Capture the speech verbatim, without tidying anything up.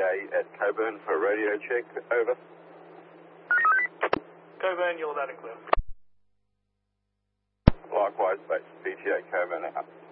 A at Coburn for a radio check. Over. Coburn, you're loud and clear. Likewise, base P T A Coburn out.